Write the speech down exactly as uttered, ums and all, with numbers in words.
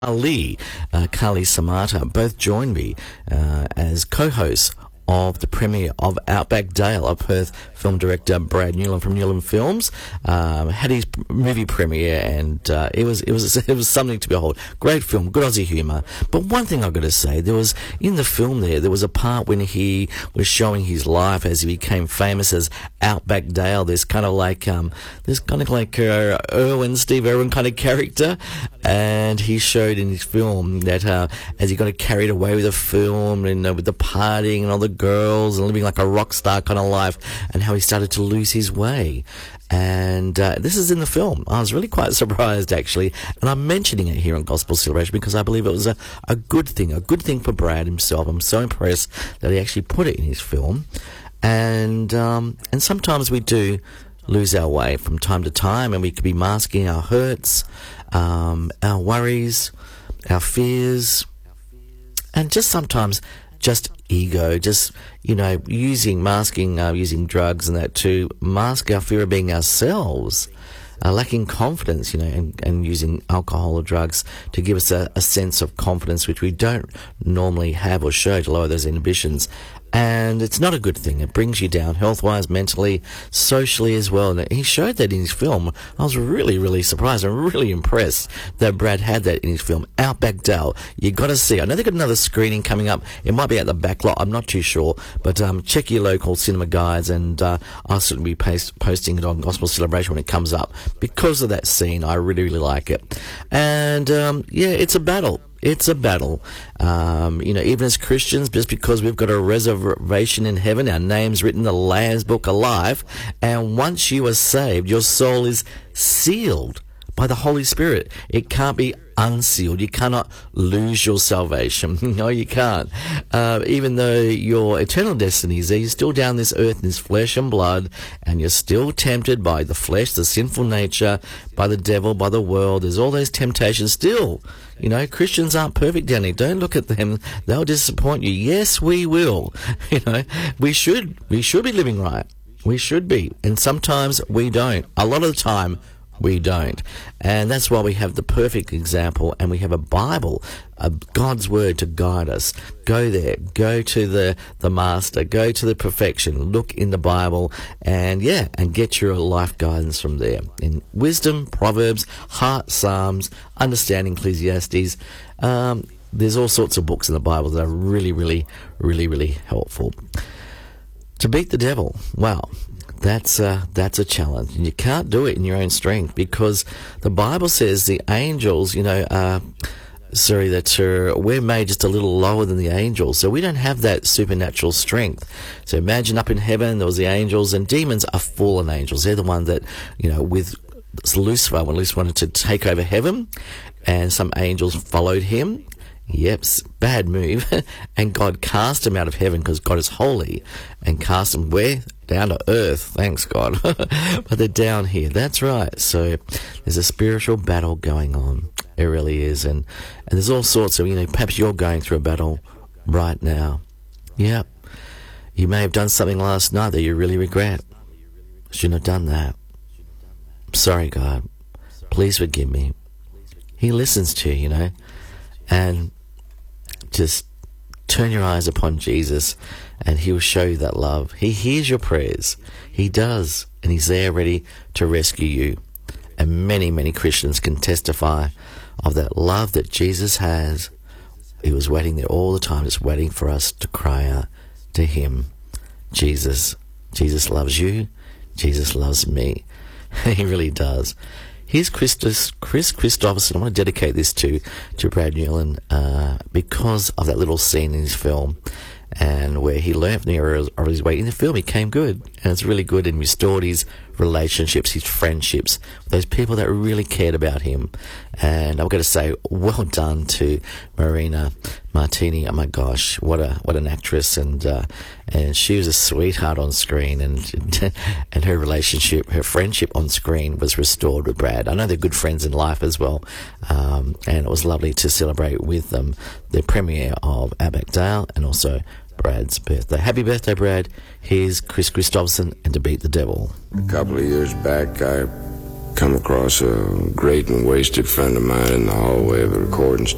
Ali, uh, Carly Samata, both joined me uh, as co-hosts of the premiere of Outback Dale. Of Perth film director Brad Newland from Newland Films um, had his movie premiere, and uh, it was it was it was something to behold. Great film, good Aussie humour. But one thing I've got to say, there was in the film there there was a part when he was showing his life as he became famous as Outback Dale. There's kind of like um, there's kind of like uh, Irwin, Steve Irwin kind of character, and he showed in his film that uh, as he got carried away with the film and uh, with the partying and all the girls and living like a rock star kind of life, and how he started to lose his way. And uh, this is in the film. I was really quite surprised, actually, and I'm mentioning it here on Gospel Celebration because I believe it was a, a good thing, a good thing for Brad himself. I'm so impressed that he actually put it in his film. And um, and sometimes we do lose our way from time to time, and we could be masking our hurts, um, our worries, our fears, and just sometimes just ego, just, you know, using, masking, uh, using drugs and that to mask our fear of being ourselves, uh, lacking confidence, you know, and, and using alcohol or drugs to give us a, a sense of confidence which we don't normally have or show to lower those inhibitions. And it's not a good thing. It brings you down health-wise, mentally, socially as well. And he showed that in his film. I was really, really surprised and really impressed that Brad had that in his film. Outback Dale. You got to see. I know they've got another screening coming up. It might be at the back lot. I'm not too sure. But um, check your local cinema guides, and uh, I'll certainly be post- posting it on Gospel Celebration when it comes up. Because of that scene, I really, really like it. And, um, yeah, it's a battle. It's a battle. Um, you know, even as Christians, just because we've got a reservation in heaven, our name's written in the Lamb's Book of Life, and once you are saved, your soul is sealed by the Holy Spirit. It can't be unsealed. You cannot lose your salvation. No, you can't. Uh, even though your eternal destiny is there, you're still down this earth in this flesh and blood, and you're still tempted by the flesh, the sinful nature, by the devil, by the world. There's all those temptations still. You know, Christians aren't perfect down here. Don't look at them. They'll disappoint you. Yes, we will. You know, we should, we should be living right. We should be. And sometimes we don't. A lot of the time, we don't. And that's why we have the perfect example, and we have a Bible, a God's Word to guide us. Go there. Go to the, the Master. Go to the perfection. Look in the Bible, and yeah, and get your life guidance from there. In wisdom, Proverbs, heart, Psalms, understanding Ecclesiastes. Um, there's all sorts of books in the Bible that are really, really, really, really helpful. To beat the devil. Wow. That's a, that's a challenge. And you can't do it in your own strength, because the Bible says the angels, you know, uh, sorry, that uh, we're made just a little lower than the angels. So we don't have that supernatural strength. So imagine up in heaven, there was the angels, and demons are fallen angels. They're the one that, you know, with Lucifer, when Lucifer wanted to take over heaven, and some angels followed him. Yep, bad move. And God cast him out of heaven, because God is holy, and cast him where? Down to earth. Thanks, God. But they're down here. That's right. So there's a spiritual battle going on. It really is. And, and there's all sorts of, you know, perhaps you're going through a battle right now. Yep. You may have done something last night that you really regret. Shouldn't have done that. Sorry, God. Please forgive me. He listens to you, you know. And just turn your eyes upon Jesus, and he will show you that love. He hears your prayers. He does. And he's there ready to rescue you. And many, many Christians can testify of that love that Jesus has. He was waiting there all the time, just waiting for us to cry out to him. Jesus. Jesus loves you. Jesus loves me. He really does. Here's Christus, Chris Christopherson. I want to dedicate this to, to Brad Newland uh, because of that little scene in his film, and where he learned from the errors of his way. In the film, he came good, and it's really good, and restored his relationships, his friendships, those people that really cared about him. And I've got to say, well done to Marina Martini. Oh my gosh, what a what an actress, and uh, and she was a sweetheart on screen, and and her relationship, her friendship on screen was restored with Brad. I know they're good friends in life as well, um, and it was lovely to celebrate with them the premiere of Outback Dale, and also Brad's birthday. Happy birthday, Brad. Here's Chris Christopherson and To Beat the Devil. A couple of years back, I come across a great and wasted friend of mine in the hallway of the recording studio.